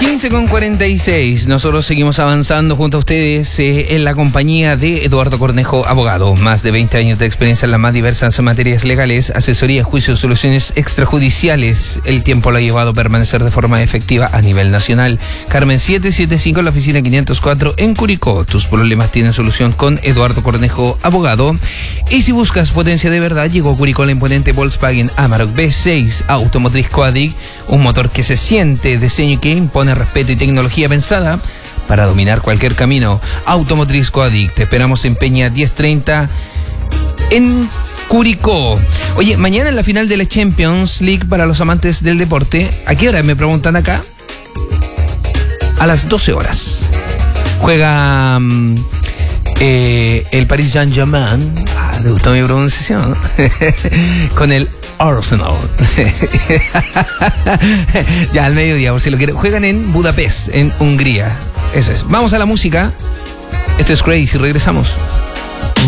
15:46. Nosotros seguimos avanzando junto a ustedes en la compañía de Eduardo Cornejo, abogado. Más de 20 años de experiencia en las más diversas materias legales, asesoría, juicios, soluciones extrajudiciales. El tiempo lo ha llevado a permanecer de forma efectiva a nivel nacional. Carmen 775 en la oficina 504 en Curicó. Tus problemas tienen solución con Eduardo Cornejo, abogado. Y si buscas potencia de verdad, llegó a Curicó la imponente Volkswagen Amarok V6 Automotriz Coadic, un motor que se siente, diseño que impone respeto y tecnología pensada para dominar cualquier camino. Automotriz Coadic, te esperamos en Peña 1030 en Curicó. Oye, mañana en la final de la Champions League para los amantes del deporte, ¿a qué hora me preguntan acá? A las 12 horas. Juega el Paris Saint-Germain, ¿te gustó mi pronunciación? Con el Arsenal. Ya al mediodía, por si lo quieren. Juegan en Budapest, en Hungría. Eso es. Vamos a la música. Esto es Crazy, regresamos.